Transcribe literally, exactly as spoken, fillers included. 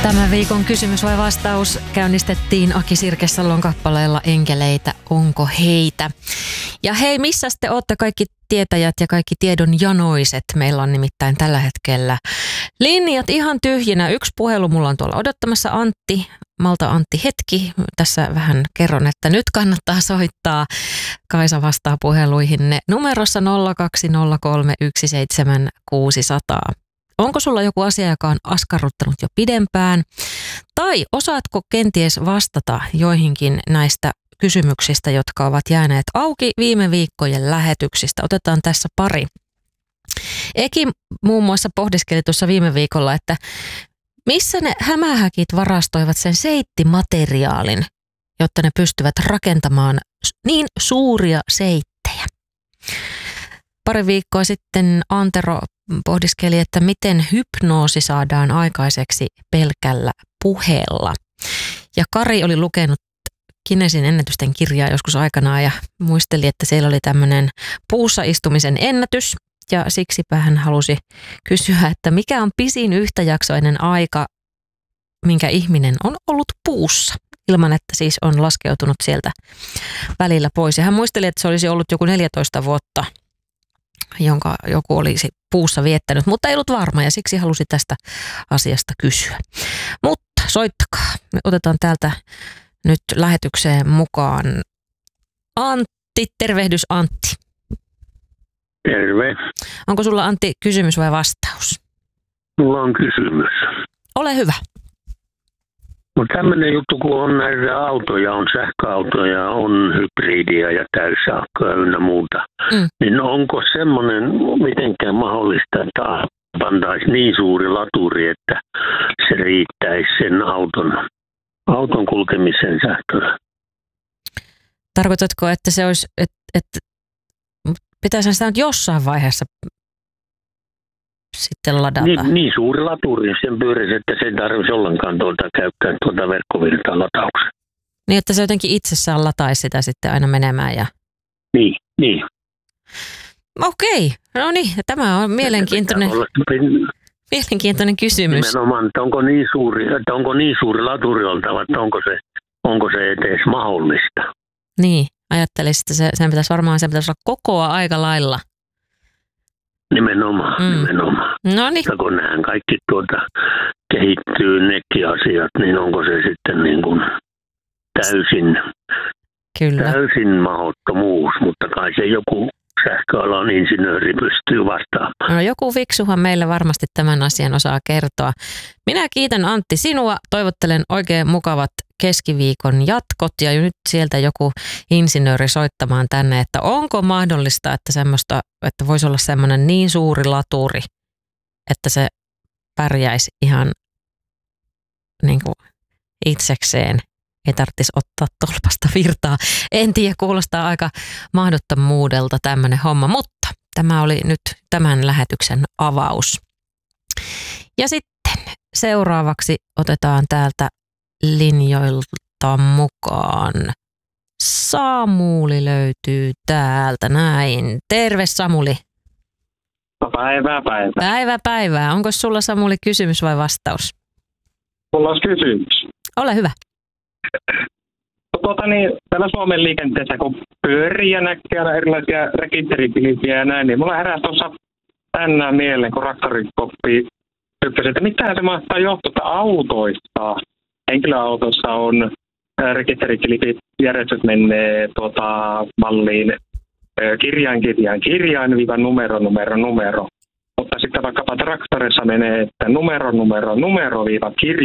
Tämän viikon kysymys vai vastaus käynnistettiin Aki Sirkesallon kappaleella Enkeleitä, onko heitä? Ja hei, missä te olette kaikki tietäjät ja kaikki tiedon janoiset? Meillä on nimittäin tällä hetkellä linjat ihan tyhjinä. Yksi puhelu mulla on tuolla odottamassa. Antti, Malta Antti hetki. Tässä vähän kerron, että nyt kannattaa soittaa. Kaisa vastaa puheluihinne numerossa nolla kaksi nolla kolme yksi seitsemän kuusi nolla nolla. Onko sulla joku asia, joka on askarruttanut jo pidempään? Tai osaatko kenties vastata joihinkin näistä kysymyksistä, jotka ovat jääneet auki viime viikkojen lähetyksistä? Otetaan tässä pari. Eki muun muassa pohdiskeli tuossa viime viikolla, että missä ne hämähäkit varastoivat sen seittimateriaalin, jotta ne pystyvät rakentamaan niin suuria seittejä. Pari viikkoa sitten Antero pohdiskeli, että miten hypnoosi saadaan aikaiseksi pelkällä puheella. Ja Kari oli lukenut Guinnessin ennätysten kirjaa joskus aikanaan ja muisteli, että siellä oli tämmöinen puussa istumisen ennätys. Ja siksipä hän halusi kysyä, että mikä on pisin yhtäjaksoinen aika, minkä ihminen on ollut puussa, ilman että siis on laskeutunut sieltä välillä pois. Ja hän muisteli, että se olisi ollut joku neljätoista vuotta, jonka joku olisi puussa viettänyt, mutta ei ollut varma ja siksi halusi tästä asiasta kysyä. Mutta soittakaa. Me otetaan täältä nyt lähetykseen mukaan Antti. Tervehdys Antti. Terve. Onko sulla Antti kysymys vai vastaus? Mulla on kysymys. Ole hyvä. No tämmöinen juttu, kun on näitä autoja, on sähköautoja, on hybridiä ja täyssähköä ynnä muuta, mm. niin onko semmoinen mitenkään mahdollista, että pantaisi niin suuri laturi, että se riittäisi sen auton, auton kulkemisen sähköllä? Tarkoitatko, että se olisi, että, että pitäisi sitä nyt jossain vaiheessa sitten ladata? Niin, niin suuri laturi sen pyörissä, että se ei tarvitsisi ollenkaan tuolta käyttää tuota verkkovirtaa latauksen. Niin, että se jotenkin itsessään lataisi sitä sitten aina menemään. Ja... Niin, niin. Okei, no niin, tämä on mielenkiintoinen, mielenkiintoinen kysymys. Nimenomaan, että onko niin suuri, että onko niin suuri laturi oltava, että onko se, onko se edes mahdollista. Niin, ajattelisin, että se, sen pitäisi varmaan sen pitäisi olla kokoa aika lailla. Nimenomaan, mm. nimenomaan. No niin. Ja kun nämä kaikki tuota kehittyy nekin asiat, niin onko se sitten niin kuin täysin, Kyllä. täysin mahdottomuus, mutta kai se joku sähköalan insinööri pystyy vastaamaan. No joku fiksuhan meille varmasti tämän asian osaa kertoa. Minä kiitän Antti sinua, toivottelen oikein mukavat keskiviikon jatkot ja nyt sieltä joku insinööri soittamaan tänne, että onko mahdollista, että semmoista, että voisi olla semmoinen niin suuri laturi, että se pärjäisi ihan niin kuin itsekseen. Ei tarvitsisi ottaa tolpasta virtaa. En tiedä, kuulostaa aika mahdottomuudelta tämmöinen homma, mutta tämä oli nyt tämän lähetyksen avaus. Ja sitten seuraavaksi otetaan täältä linjoilta mukaan. Samuli löytyy täältä näin. Terve Samuli. Päivää päivää. Päivää päivää. Onko sulla Samuli kysymys vai vastaus? Mulla olisi kysymys. Ole hyvä. Tuota, niin, täällä Suomen liikenteessä, kun pyörii ja näkee erilaisia rekisteritilipiä ja näin, niin mulla heräsi tuossa tänään mieleen, kun traktorikoppi tykkäsi, että mitään se mahtaa johtua autoista. Henkilöautossa on rekisteritilipit järjestöt menee tuota, malliin kirjain, kirjain, kirjain, viiva numero, numero, numero. Mutta sitten vaikkapa traktorissa menee, että numero, numero, numero, viiva kirjain.